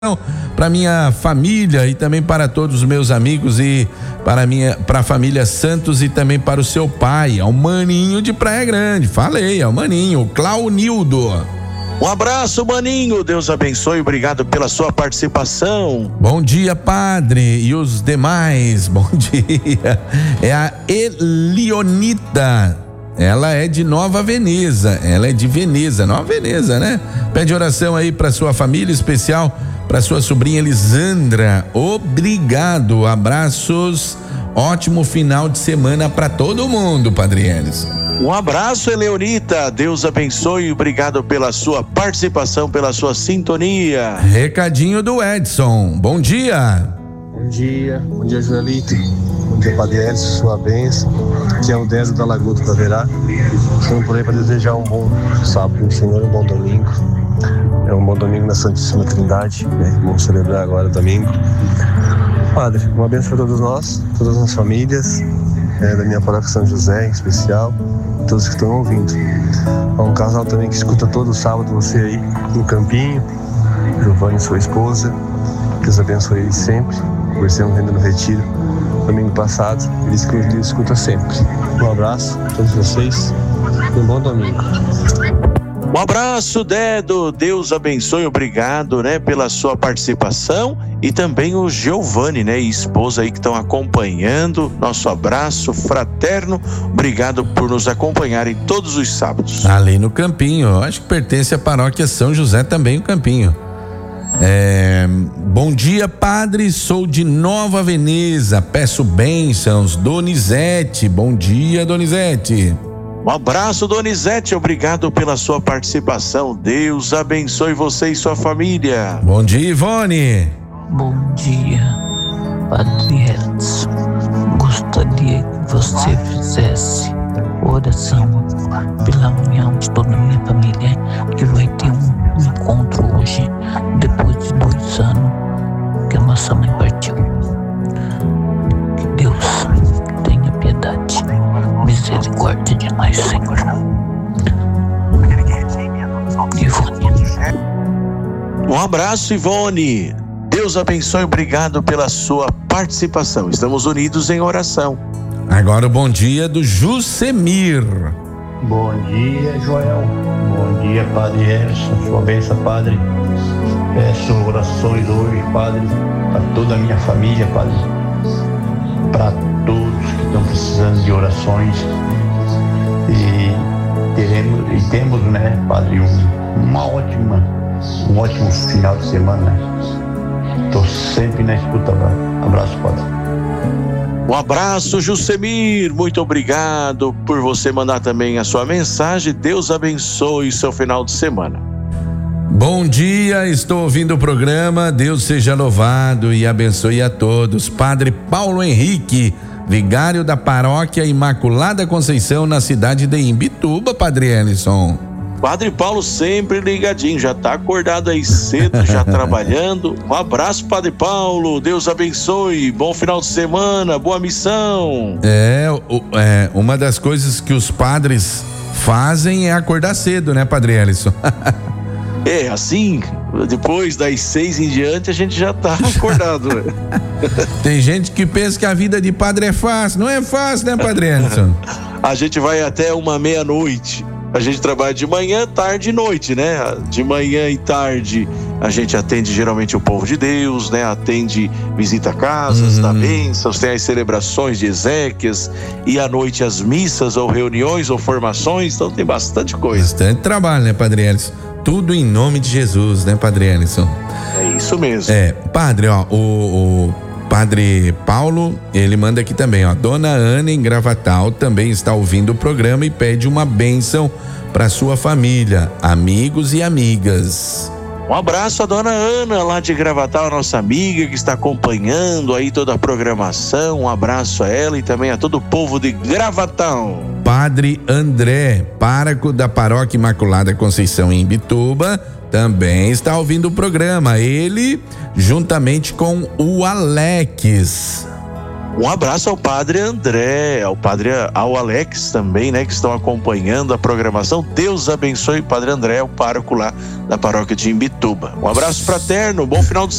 para minha família e também para todos os meus amigos e para a família Santos e também para o seu pai, ao Maninho de Praia Grande. Falei, ao Maninho, Claunildo. Um abraço, Maninho, Deus abençoe, obrigado pela sua participação. Bom dia, padre, e os demais, bom dia. É a Elionita, ela é de Nova Veneza, ela é de Veneza, Nova Veneza, né? Pede oração aí para sua família, especial para sua sobrinha Elisandra. Obrigado, abraços, ótimo final de semana para todo mundo, Padre Elis. Um abraço, Eleonita, Deus abençoe, obrigado pela sua participação, pela sua sintonia. Recadinho do Edson, bom dia. Bom dia Joelito, bom dia Padre Elis, sua bênção. Aqui é o Désio da Lagoa do Caverá. Estamos por aí para desejar um bom sábado do Senhor, um bom domingo. É um bom domingo na Santíssima Trindade, né? Vamos celebrar agora domingo. Padre, uma bênção para todos nós, todas as famílias, da minha paróquia São José em especial, todos que estão ouvindo. Há um casal também que escuta todo sábado você aí no campinho, Giovanni, sua esposa, Deus abençoe eles sempre. Conversamos ainda no retiro domingo passado, eles escutam sempre. Um abraço a todos vocês e um bom domingo. Um abraço, Dedo, Deus abençoe, obrigado, né, pela sua participação, e também o Giovanni, né, e esposa aí que estão acompanhando, nosso abraço fraterno, obrigado por nos acompanharem todos os sábados. Ali no Campinho, acho que pertence à paróquia São José também o Campinho. Bom dia, padre, sou de Nova Veneza, peço bênçãos, Donizete, bom dia, Donizete. Um abraço, Donizete, obrigado pela sua participação, Deus abençoe você e sua família. Bom dia, Ivone. Bom dia, Padre Elis. Gostaria que você fizesse oração pela união de toda a minha família, que vai ter um encontro hoje, depois de 2 anos que a nossa mãe partiu. Que Deus tenha piedade, misericórdia de nós, Senhor. Ivone. Um abraço, Ivone. Deus abençoe, obrigado pela sua participação. Estamos unidos em oração. Agora o bom dia do Jusemir. Bom dia, Joel. Bom dia, Padre Erson. Sua bênção, Padre. Peço orações hoje, Padre, para toda a minha família, Padre. Para todos que estão precisando de orações. E temos, né, Padre, um ótimo final de semana. Estou sempre na escuta. Abraço, Padre. Um abraço, Jusemir, muito obrigado por você mandar também a sua mensagem. Deus abençoe o seu final de semana. Bom dia, estou ouvindo o programa, Deus seja louvado e abençoe a todos. Padre Paulo Henrique, vigário da paróquia Imaculada Conceição, na cidade de Imbituba, Padre Ellison. Padre Paulo sempre ligadinho, já está acordado aí cedo, já trabalhando. Um abraço, Padre Paulo, Deus abençoe, bom final de semana, boa missão. Uma das coisas que os padres fazem é acordar cedo, né, Padre Ellison? Assim, depois das 6 em diante a gente já tá acordado. Tem gente que pensa que a vida de padre é fácil, não é fácil, né, Padre Ellison? A gente vai até uma meia-noite. A gente trabalha de manhã, tarde e noite, né? De manhã e tarde a gente atende geralmente o povo de Deus, né? Atende, visita casas, dá bênçãos, tem as celebrações de exéquias, e à noite as missas ou reuniões ou formações, então tem bastante coisa. Bastante trabalho, né, Padre Ellison? Tudo em nome de Jesus, né, Padre Ellison? É isso mesmo. Padre, o Padre Paulo, ele manda aqui também, Dona Ana em Gravatal também está ouvindo o programa e pede uma bênção para sua família, amigos e amigas. Um abraço à Dona Ana lá de Gravatal, nossa amiga que está acompanhando aí toda a programação. Um abraço a ela e também a todo o povo de Gravatal. Padre André, pároco da Paróquia Imaculada Conceição em Imbituba, também está ouvindo o programa. Ele, juntamente com o Alex. Um abraço ao Padre André, ao Alex também, né, que estão acompanhando a programação. Deus abençoe o Padre André, o pároco lá da paróquia de Imbituba. Um abraço fraterno, bom final de